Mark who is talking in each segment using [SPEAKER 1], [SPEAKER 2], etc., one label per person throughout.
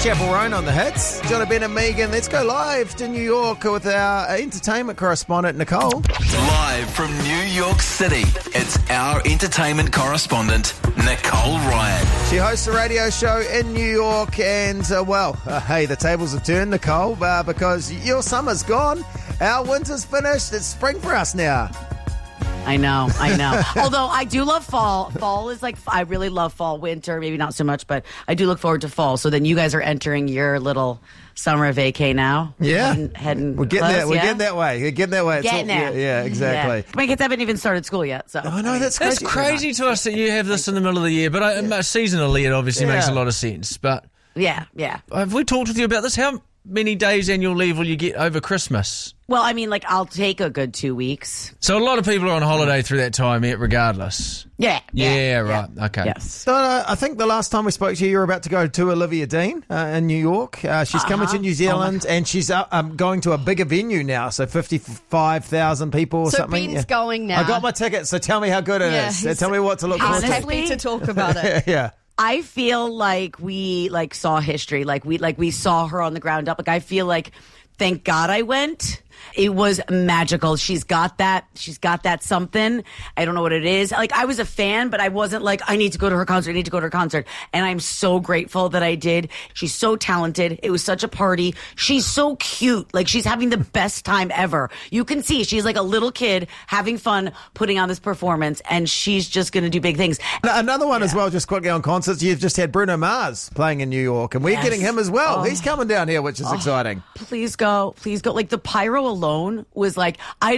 [SPEAKER 1] Chaperone on the hits. Johnny Ben and Megan. Let's go live to New York with our entertainment correspondent, Nicole.
[SPEAKER 2] Live from New York City, it's our entertainment correspondent, Nicole Ryan.
[SPEAKER 1] She hosts a radio show in New York and, hey, the tables have turned, Nicole, because your summer's gone. Our winter's finished. It's spring for us now.
[SPEAKER 3] I know. Although I do love fall. Fall is like, I really love fall. Winter, maybe not so much, but I do look forward to fall. So then you guys are entering your little summer vacay now.
[SPEAKER 1] Yeah.
[SPEAKER 3] Heading
[SPEAKER 1] We're getting
[SPEAKER 3] close,
[SPEAKER 1] there. We're
[SPEAKER 3] yeah?
[SPEAKER 1] getting that way. We're getting that way.
[SPEAKER 3] Getting there.
[SPEAKER 1] Yeah, exactly.
[SPEAKER 3] Yeah. My kids haven't even started school yet. So
[SPEAKER 1] Oh, no, that's
[SPEAKER 4] It's
[SPEAKER 1] crazy.
[SPEAKER 4] crazy to us that you have this in the middle of the year, but seasonally it obviously makes a lot of sense. But
[SPEAKER 3] Yeah.
[SPEAKER 4] have we talked with you about this? How many days annual leave will you get over Christmas?
[SPEAKER 3] Well, I mean, like, I'll take a good 2 weeks.
[SPEAKER 4] So a lot of people are on holiday through that time, regardless.
[SPEAKER 3] Yeah.
[SPEAKER 4] Right. Okay.
[SPEAKER 3] Yes.
[SPEAKER 1] So I think the last time we spoke to you, you were about to go to Olivia Dean in New York. She's coming to New Zealand, and she's going to a bigger venue now, so 55,000 people or
[SPEAKER 5] So
[SPEAKER 1] something.
[SPEAKER 5] Ben's going now.
[SPEAKER 1] I got my ticket, so tell me how good it is.
[SPEAKER 5] he's-
[SPEAKER 1] Tell me what to look forward
[SPEAKER 5] He's
[SPEAKER 1] to.
[SPEAKER 5] happy to talk about it.
[SPEAKER 1] Yeah.
[SPEAKER 3] I feel like we saw history. Like we saw her on the ground up. Like I feel like, thank God I went. It was magical. She's got that something. I don't know what it is. Like, I was a fan, but I wasn't like, I need to go to her concert. And I'm so grateful that I did. She's so talented. It was such a party. She's so cute. Like, she's having the best time ever. You can see she's like a little kid having fun putting on this performance, and she's just going to do big things.
[SPEAKER 1] Another one as well, just quickly on concerts. You've just had Bruno Mars playing in New York, and we're getting him as well. He's coming down here, which is exciting.
[SPEAKER 3] Please go. Like, the pyro alone was like,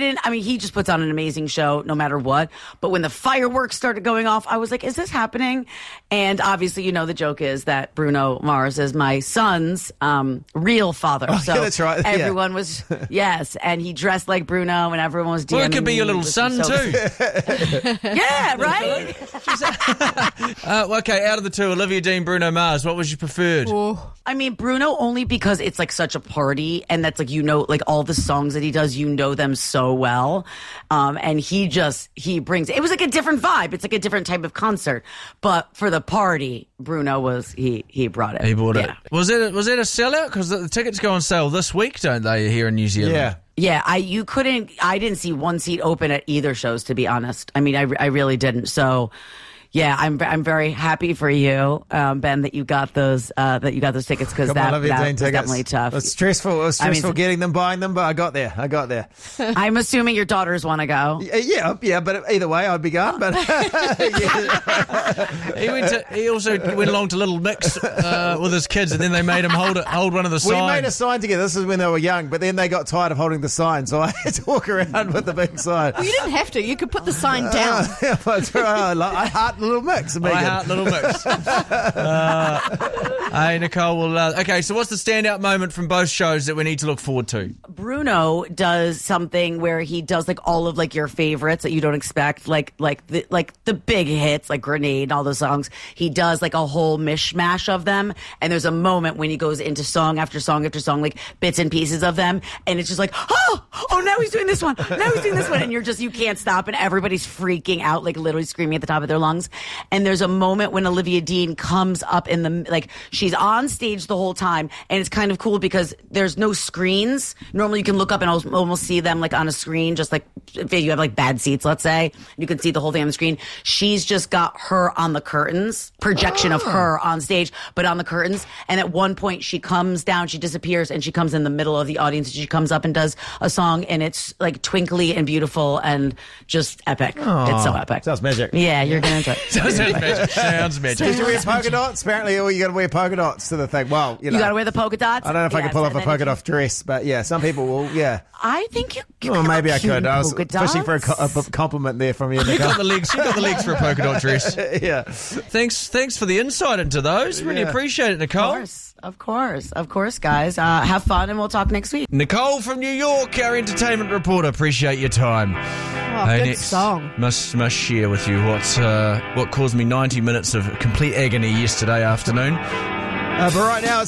[SPEAKER 3] he just puts on an amazing show no matter what. But when the fireworks started going off, I was like, is this happening? And obviously, the joke is that Bruno Mars is my son's real father.
[SPEAKER 1] Oh,
[SPEAKER 3] so
[SPEAKER 1] yeah, that's right.
[SPEAKER 3] Everyone was, yes. And he dressed like Bruno, and everyone was DMing
[SPEAKER 4] Well, it could be your
[SPEAKER 3] me,
[SPEAKER 4] little
[SPEAKER 3] which was
[SPEAKER 4] son
[SPEAKER 3] so-
[SPEAKER 4] too.
[SPEAKER 3] Yeah, right?
[SPEAKER 4] Okay, out of the two, Olivia Dean, Bruno Mars, what was your preferred?
[SPEAKER 3] I mean, Bruno only because it's like such a party, and that's like, like all the songs that he does, them so well. And he brings, it was like a different vibe. It's like a different type of concert. But for the party, Bruno he brought it.
[SPEAKER 4] He bought it.
[SPEAKER 3] Yeah.
[SPEAKER 4] Was it a sellout? Because the tickets go on sale this week, don't they, here in New Zealand?
[SPEAKER 1] Yeah.
[SPEAKER 3] Yeah, I didn't see one seat open at either shows, to be honest. I mean, I really didn't. So, yeah, I'm very happy for you, Ben, that you got those tickets, because that was definitely tough.
[SPEAKER 1] It was stressful. Getting them, buying them, but I got there.
[SPEAKER 3] I'm assuming your daughters want to go.
[SPEAKER 1] Yeah, but either way, I'd be going. But
[SPEAKER 4] He also went along to Little Mix with his kids, and then they made him hold one of the signs.
[SPEAKER 1] we made a sign together. This is when they were young, but then they got tired of holding the sign, so I had to walk around with the big sign.
[SPEAKER 5] Well, you didn't have to. You could put the sign down.
[SPEAKER 1] Yeah, that's right. I heart Little Mix. Megan.
[SPEAKER 4] I heart Little Mix. Hey, Nicole. Well, okay, so what's the standout moment from both shows that we need to look forward to?
[SPEAKER 3] Bruno does something where he does like all of like your favorites that you don't expect, like the big hits, like Grenade and all those songs. He does like a whole mishmash of them, and there's a moment when he goes into song after song after song, like bits and pieces of them, and it's just like, oh, now he's doing this one, and you can't stop, and everybody's freaking out, like literally screaming at the top of their lungs. And there's a moment when Olivia Dean comes up she's on stage the whole time, and it's kind of cool because there's no screens. Normally you can look up and almost see them like on a screen, just like if you have like bad seats, let's say, you can see the whole thing on the screen. She's just got her on the curtains, projection of her on stage, but on the curtains. And at one point she comes down, she disappears, and she comes in the middle of the audience, and she comes up and does a song, and it's like twinkly and beautiful and just epic. It's so epic.
[SPEAKER 1] Sounds magic.
[SPEAKER 3] Yeah, you're going to enjoy it.
[SPEAKER 4] Sounds magic.
[SPEAKER 1] Did you wear polka dots? Apparently, you got to wear polka dots to the thing. Well,
[SPEAKER 3] You got to wear the polka dots?
[SPEAKER 1] I don't know if I can pull off a polka dot dress, but yeah, some people will. Yeah.
[SPEAKER 3] I think you
[SPEAKER 1] Well,
[SPEAKER 3] could
[SPEAKER 1] maybe I
[SPEAKER 3] look cute
[SPEAKER 1] could.
[SPEAKER 3] in
[SPEAKER 1] I was
[SPEAKER 3] polka
[SPEAKER 1] fishing for a
[SPEAKER 3] dots.
[SPEAKER 1] compliment there from you,
[SPEAKER 4] You
[SPEAKER 1] Nicole.
[SPEAKER 4] got the legs for a polka dot dress.
[SPEAKER 1] Yeah.
[SPEAKER 4] Thanks for the insight into those. Really appreciate it, Nicole.
[SPEAKER 3] Of course, guys. Have fun, and we'll talk next week.
[SPEAKER 4] Nicole from New York, our entertainment reporter. Appreciate your time.
[SPEAKER 5] Good
[SPEAKER 4] next,
[SPEAKER 5] song.
[SPEAKER 4] Must share with you what caused me 90 minutes of complete agony yesterday afternoon.
[SPEAKER 1] But right now,